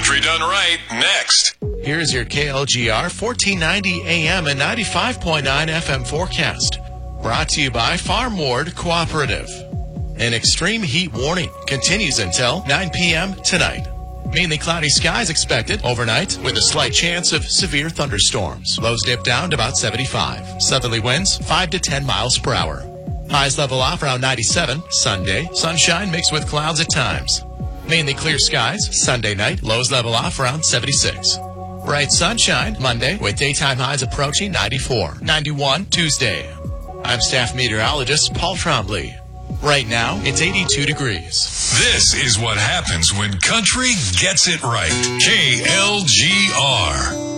Country Done Right, next. Here's your KLGR 1490 AM and 95.9 FM forecast. Brought to you by Farm Ward Cooperative. An extreme heat warning continues until 9 p.m. tonight. Mainly cloudy skies expected overnight with a slight chance of severe thunderstorms. Lows dip down to about 75. Southerly winds 5 to 10 miles per hour. Highs level off around 97. Sunday, sunshine mixed with clouds at times. Mainly clear skies Sunday night. Lows level off around 76. Bright sunshine Monday with daytime highs approaching 94. 91 Tuesday. I'm staff meteorologist Paul Trombley. Right now, it's 82 degrees. This is what happens when country gets it right. KLGR.